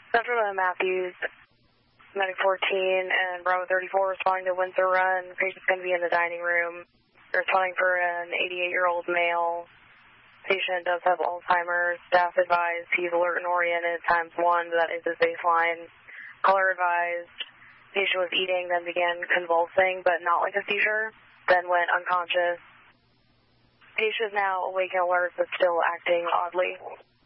Central Matthews, Medic 14 and Bravo 34 responding to Windsor Run. Patient's going to be in the dining room. They're responding for an 88-year-old male. Patient does have Alzheimer's. Staff advised he's alert and oriented ×1, but that is his baseline. Caller advised patient was eating, then began convulsing, but not like a seizure, then went unconscious. Patient is now awake and alert, but still acting oddly.